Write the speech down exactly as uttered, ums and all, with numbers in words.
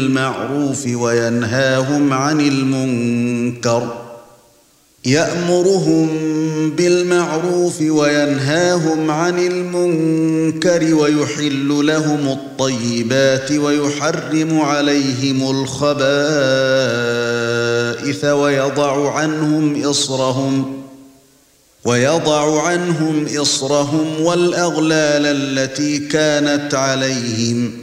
بالمعروف وينهاهم عن المنكر يأمرهم بالمعروف وينهاهم عن المنكر ويحل لهم الطيبات ويحرم عليهم الخبائث ويضع عنهم إصرهم ويضع عنهم إصرهم والأغلال التي كانت عليهم